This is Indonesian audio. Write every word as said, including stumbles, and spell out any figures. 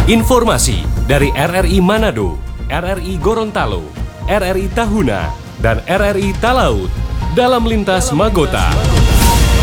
Informasi dari R R I Manado, R R I Gorontalo, R R I Tahuna, dan R R I Talaut dalam Lintas Magota.